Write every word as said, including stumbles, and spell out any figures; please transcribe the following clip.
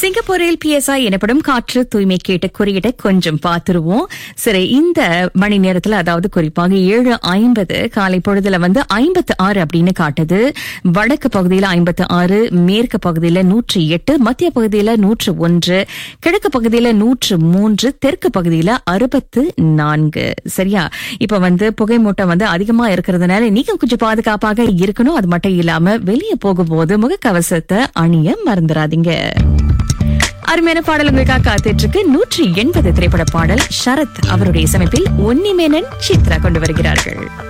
சிங்கப்பூரில் பிஎஸ்ஐ எனப்படும் காற்று தூய்மை கேட்ட குறியீட்டை கொஞ்சம் பார்த்துருவோம். சரி, இந்த மணி நேரத்துல அதாவது குறிப்பாக ஏழு ஐம்பது காலை பொழுதுல வந்து ஐம்பத்து ஆறு அப்படின்னு காட்டுது. வடக்கு பகுதியில ஐம்பத்து ஆறு, மேற்கு பகுதியில நூற்றி எட்டு, மத்திய பகுதியில நூற்று ஒன்று, கிழக்கு பகுதியில நூற்று மூன்று, தெற்கு பகுதியில அறுபத்து நான்கு. சரியா? இப்ப வந்து புகை மூட்டம் வந்து அதிகமா இருக்கிறதுனால நீங்க கொஞ்சம் பாதுகாப்பாக இருக்கணும். அது மட்டும் இல்லாம வெளியே போகும்போது முகக்கவசத்தை அணிய மறந்துடாதீங்க. அருமையான பாடல் உங்களுக்காக காத்துட்டு இருக்கு. நூற்றி எண்பது திரைப்பட பாடல் ஷரத் அவருடைய சமைப்பில் உன்னிமேனன் சித்ரா கொண்டு வருகிறார்கள்.